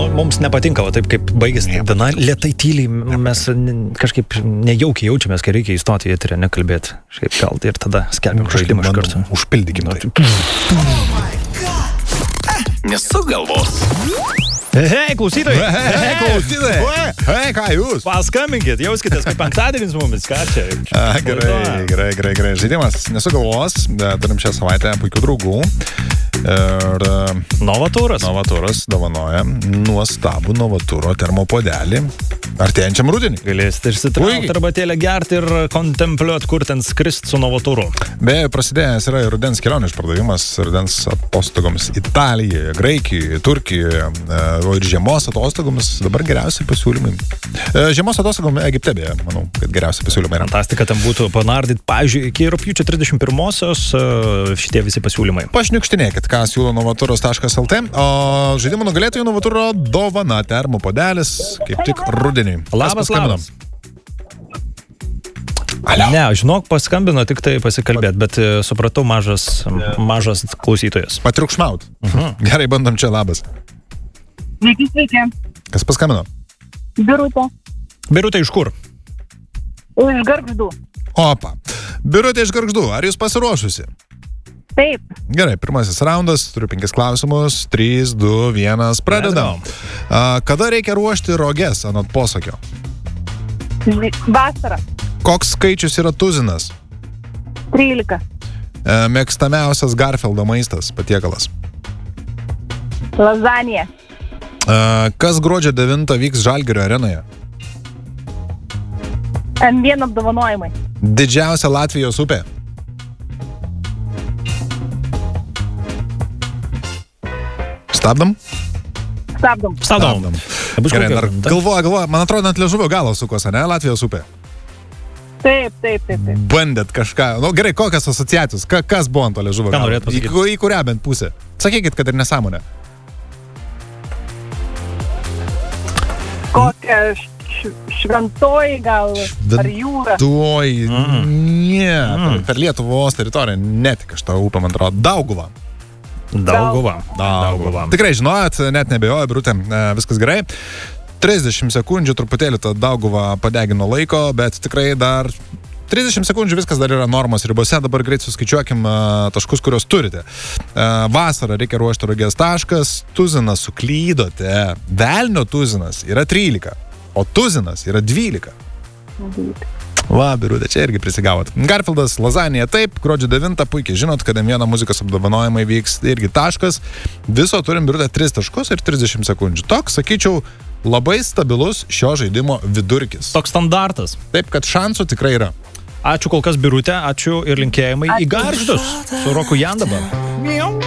mums nepatinka, taip kaip baigėsi diena, lėtai tyliai, mes kažkaip nejaukiai jaučiamės, kai reikia įstoti į eterį, nekalbėti. Šiaip gal ir tada skelbim žaidimą iš karto. Užpildykim tai. Nesugalvos. Hei, klausytojai! Hei, ką jūs? Paskambinkit, jauskitės, kaip penktadienis mumis, ką čia? Gerai. Žaidimas nesugalvos, turim šią savaitę puikių draugų. Ir Novaturas dovanoja nuostabų Novaturo termopodelį artėjančiam rudenį. Galėsite išsitraukti arbatėlę gerti ir kontempliuoti, kur ten skrist su Novaturu. Beje, prasidėjęs yra rudens kelionių išpardavimas, rudens atostogomis Italijoje, Graikijoje, Turkijoje, o ir žiemos atostogomis dabar geriausi pasiūlymai. Žiemos atostogomis Egipte, beje, manau, kad geriausi pasiūlymai yra. Fantastika, ten būtų panardyti, pavyzdžiui, iki rugpjūčio 31-osios šitie visi pasiūlymai. Pašniukštinėkit, ką siūlo novaturos.lt, o žaidimų nugalėtojų Novaturo dovana termopodelis, kaip tik rudenį. Labas. Alio. Ne, žinok, paskambino tik tai pasikalbėti, bet supratau, mažas klausytojas. Patriukšmaut. Gerai, bandom čia, labas. Sveiki. Kas paskambino? Birutė Iš kur? iš Gargždų. Opa. Birutė iš Gargždų, ar jūs pasiruošusi? Taip. Gerai, pirmasis raundas, turiu 5 klausimus, 3, 2, 1, pradedam. Kada reikia ruošti roges anot posakio? Vasara. Koks skaičius yra tuzinas? 13. Mėgstamiausias Garfieldo maistas, patiekalas. Lazanija. Kas gruodžio 9 vyks Žalgirio arenoje? N1 apdovanojimai. Didžiausia Latvijos upė? Stabdom. Gerai, dar galvoja, man atrodo, ant liežuvio galo sukos, ne, Latvijos upė? Taip. Bandėt kažką, gerai, kokias asociacijos, kas buvo ant to liežuvio galo? Ką norėt pasakyti? Į kurią bent pusę? Sakykit, kad ir nesąmonė. Kokia šventoji gal, ar jūra? Šventoji, ne, per Lietuvos teritoriją, ne tik aš tą upę, man atrodo, Dauguva. Tikrai žinojat, net nebejoju, Birutė, viskas gerai. 30 sekundžių truputėlį tą Dauguvą padegino laiko, bet tikrai dar 30 sekundžių viskas dar yra normos ribose. Dabar greit suskaičiuokim taškus, kuriuos turite. Vasarą reikia ruošti rugės taškas, tuzinas suklydote. Velnio tuzinas yra 13, o tuzinas yra 12. Va, Birutė, čia irgi prisigavot. Garfieldas, lazanija, taip, gruodžio 9, puikiai žinot, kad M1 muzikos apdovanojimai vyks irgi taškas. Viso turim, Birutė, 3 taškus ir 30 sekundžių. Toks, sakyčiau, labai stabilus šio žaidimo vidurkis. Toks standartas. Taip, kad šansų tikrai yra. Ačiū kol kas, Birutė, ačiū ir linkėjimai į Gargždus su Roku Jan dabar.